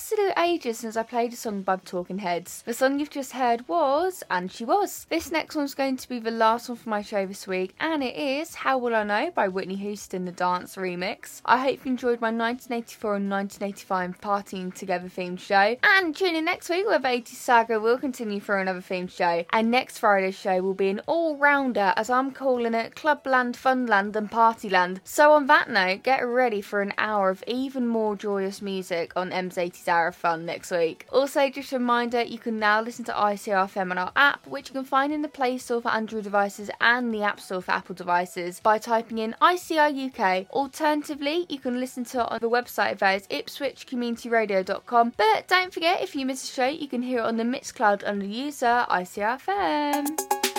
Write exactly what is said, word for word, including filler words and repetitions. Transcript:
absolute ages since I played a song by the Talking Heads. The song you've just heard was And She Was. This next one's going to be the last one for my show this week, and it is How Will I Know by Whitney Houston, the dance remix. I hope you enjoyed my nineteen eighty-four and nineteen eighty-five partying together themed show, and tune in next week where the eighties saga will continue for another themed show, and next Friday's show will be an all-rounder, as I'm calling it, Clubland, Funland and Partyland. So on that note, get ready for an hour of even more joyous music on M's eighties Hour of Fun next week. Also, just a reminder, you can now listen to I C R F M on our app, which you can find in the Play Store for Android devices and the App Store for Apple devices by typing in I C R U K. Alternatively, you can listen to it on the website that is ipswich community radio dot com. But don't forget, if you miss a show, you can hear it on the Mixcloud under the user I C R F M.